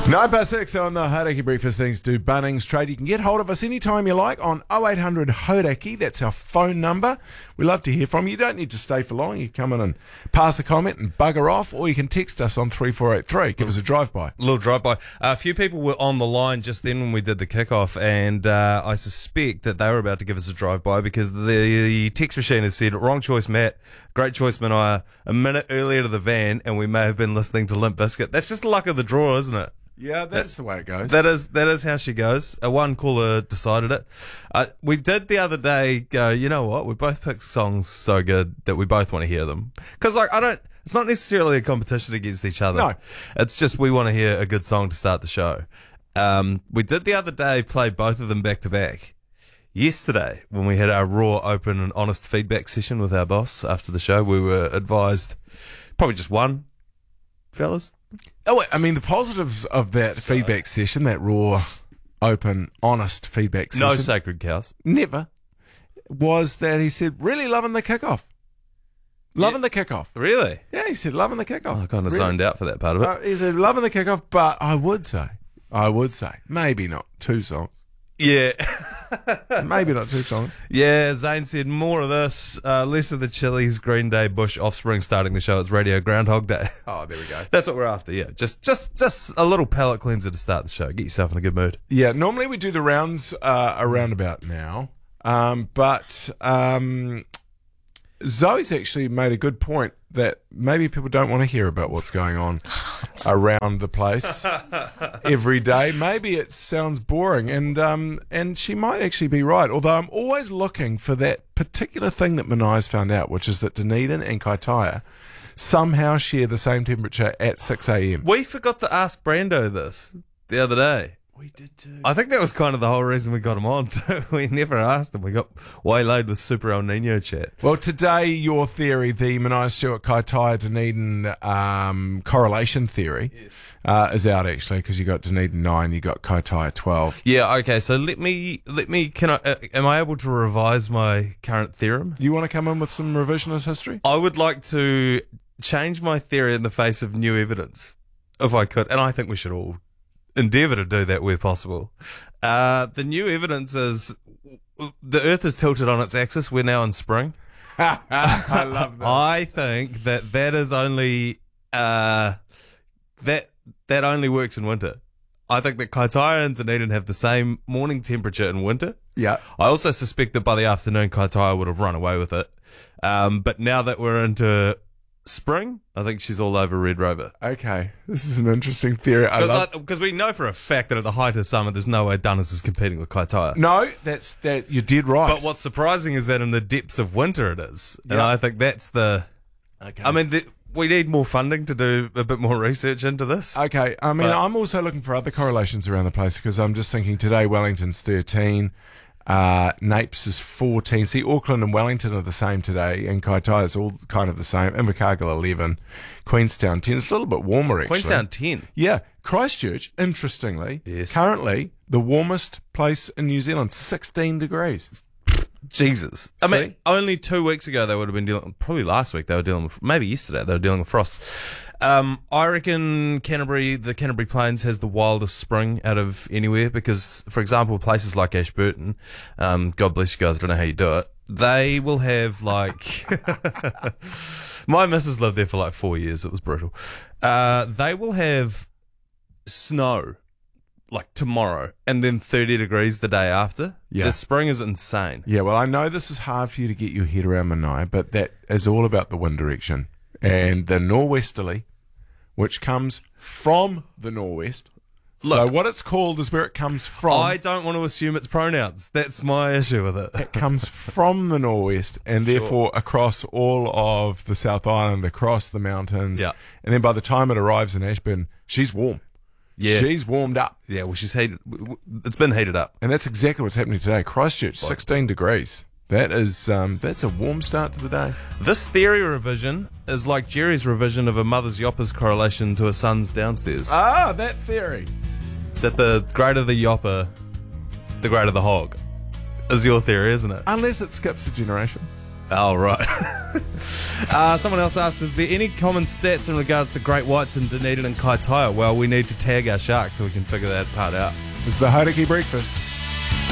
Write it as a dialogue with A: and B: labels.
A: 9 past 6 on the Hauraki Breakfast. Thanks to Bunnings Trade. You can get hold of us anytime you like on 0800 Hauraki. That's our phone number. We love to hear from you. You don't need to stay for long. You can come in and pass a comment and bugger off, or you can text us on 3483. Give us a drive-by.
B: A little drive-by. A few people were on the line just then when we did the kickoff, and I suspect that they were about to give us a drive-by because the text machine has said, wrong choice, Matt. Great choice, Mania. A minute earlier to the van, and we may have been listening to Limp Bizkit. That's just the luck of the draw, isn't it?
A: Yeah, that's the way it goes.
B: That is how she goes. One caller decided it. We did the other day go, you know what? We both picked songs so good that we both want to hear them. Because it's not necessarily a competition against each other.
A: No.
B: It's just we want to hear a good song to start the show. We did the other day play both of them back to back. Yesterday, when we had our raw, open and honest feedback session with our boss after the show, we were advised probably just one, fellas.
A: Oh, I mean, the positives of that feedback session, that raw, open, honest feedback session.
B: No sacred cows.
A: Never. Was that he said, really loving the kickoff. Loving the kickoff.
B: Really?
A: Yeah, he said, loving the kickoff.
B: I kind of
A: Really?
B: zoned out for that part of it.
A: He said, loving the kickoff, but I would say, maybe not 2 songs.
B: Yeah.
A: Maybe not 2 songs.
B: Yeah, Zane said more of this, less of the Chili's, Green Day, Bush, Offspring starting the show. It's Radio Groundhog Day.
A: Oh, there we go.
B: That's what we're after, yeah. Just a little palate cleanser to start the show. Get yourself in a good mood.
A: Yeah, normally we do the rounds around about now. But Zoe's actually made a good point that maybe people don't want to hear about what's going on around the place every day. Maybe it sounds boring, and she might actually be right. Although I'm always looking for that particular thing that Manai's found out, which is that Dunedin and Kaitaia somehow share the same temperature at 6 a.m.
B: We forgot to ask Brando this the other day.
A: We did too.
B: I think that was kind of the whole reason we got him on too. We never asked him. We got waylaid with Super El Nino chat.
A: Well, today, your theory, the Manaia Stewart Kaitaia Dunedin correlation theory,
B: Yes.
A: is out actually, because you got Dunedin 9, you got Kaitaia 12.
B: Yeah, okay, so let me, am I able to revise my current theorem?
A: You want to come in with some revisionist history?
B: I would like to change my theory in the face of new evidence, if I could, and I think we should all endeavour to do that where possible. The new evidence is the Earth is tilted on its axis. We're now in spring.
A: I love that.
B: I think that is only that only works in winter. I think that Kaitaia and Dunedin have the same morning temperature in winter.
A: Yeah.
B: I also suspect that by the afternoon Kaitaia would have run away with it. But now that we're into spring, I think she's all over Red Rover.
A: Okay. This is an interesting theory.
B: Because we know for a fact that at the height of summer, there's no way Dunners is competing with Kaitaia.
A: No, that you did right.
B: But what's surprising is that in the depths of winter it is. And
A: Yeah.
B: I think that's the...
A: Okay.
B: I mean, we need more funding to do a bit more research into this.
A: Okay, I mean,
B: But-
A: I'm also looking for other correlations around the place, because I'm just thinking today Wellington's 13, Napes is 14. See, Auckland and Wellington are the same today, and Kaitaia is all kind of the same. Invercargill 11, Queenstown 10. It's a little bit warmer, actually.
B: Queenstown 10.
A: Yeah, Christchurch, interestingly,
B: Yes.
A: currently the warmest place in New Zealand, 16 degrees.
B: Jesus. I mean,
A: See?
B: only 2 weeks ago they would have been dealing, probably last week they were dealing with, maybe yesterday they were dealing with frosts. I reckon the Canterbury Plains has the wildest spring out of anywhere because, for example, places like Ashburton, God bless you guys, I don't know how you do it, they will have like, my missus lived there for like 4 years, it was brutal. They will have snow like tomorrow and then 30 degrees the day after.
A: Yeah.
B: The spring is insane.
A: Yeah, well, I know this is hard for you to get your head around, Manaia, but that is all about the wind direction and the norwesterly, which comes from the northwest.
B: Look,
A: so what it's called is where it comes from.
B: I don't want to assume it's pronouns. That's my issue with it.
A: It comes from the northwest and therefore across all of the South Island, across the mountains.
B: Yeah.
A: And then by the time it arrives in Ashburn, she's warm.
B: Yeah.
A: She's warmed up.
B: Yeah, well, she's heated. It's been heated up.
A: And that's exactly what's happening today. Christchurch, 16 degrees. That is, that's a warm start to the day.
B: This theory revision is like Jerry's revision of a mother's yopper's correlation to a son's downstairs.
A: Ah, that theory.
B: That the greater the yopper, the greater the hog, is your theory, isn't it?
A: Unless it skips a generation.
B: Oh, right. Someone else asked, is there any common stats in regards to great whites in Dunedin and Kaitaia? Well, we need to tag our sharks so we can figure that part out.
A: It's the Hauraki Breakfast.